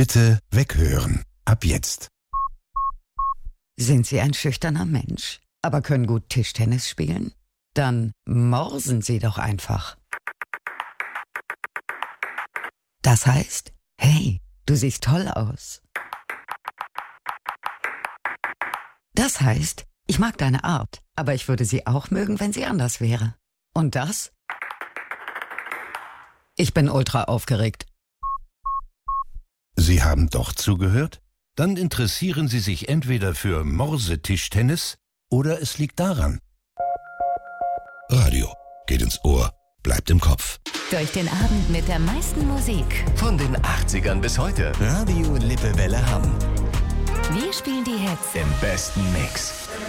Bitte weghören. Ab jetzt. Sind Sie ein schüchterner Mensch, aber können gut Tischtennis spielen? Dann morsen Sie doch einfach. Das heißt, hey, du siehst toll aus. Das heißt, ich mag deine Art, aber ich würde sie auch mögen, wenn sie anders wäre. Und das? Ich bin ultra aufgeregt. Sie haben doch zugehört? Dann interessieren Sie sich entweder für Morsetischtennis oder es liegt daran. Radio geht ins Ohr, bleibt im Kopf. Durch den Abend mit der meisten Musik. Von den 80ern bis heute. Radio Lippewelle Hamm. Wir spielen die Hits Im besten Mix.